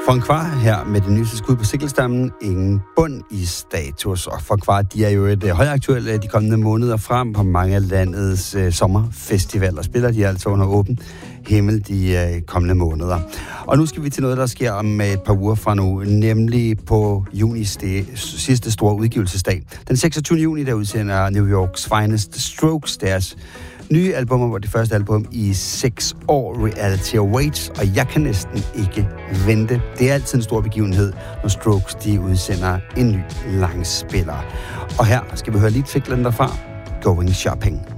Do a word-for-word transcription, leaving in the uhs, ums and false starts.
Francois her med det nyeste skud på Sikkelstammen. Ingen bund i status. Og Francois, de er jo et uh, højaktuelle de kommende måneder frem på mange af landets uh, sommerfestivaler. Spiller de altså under åben himmel de uh, kommende måneder. Og nu skal vi til noget, der sker om et par uger fra nu, nemlig på junis det sidste store udgivelsesdag. Den seksogtyvende juni, der udsender New Yorks Finest Strokes deres nye album, hvor det første album i seks år, Reality Awaits, og jeg kan næsten ikke vente. Det er altid en stor begivenhed, når Strokes de udsender en ny langspiller. Og her skal vi høre lige titlen derfra, Going Shopping.